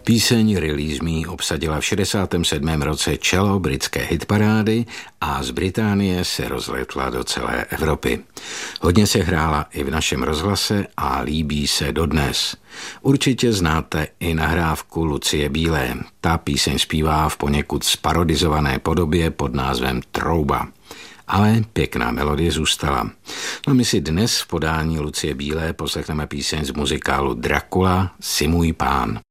Píseň Release Me obsadila v 67. roce čelo britské hitparády a z Británie se rozletla do celé Evropy. Hodně se hrála i v našem rozhlase a líbí se dodnes. Určitě znáte i nahrávku Lucie Bílé. Ta píseň zpívá v poněkud sparodizované podobě pod názvem Trouba. Ale pěkná melodie zůstala. No my si dnes v podání Lucie Bílé poslechneme píseň z muzikálu Dracula, Si můj pán.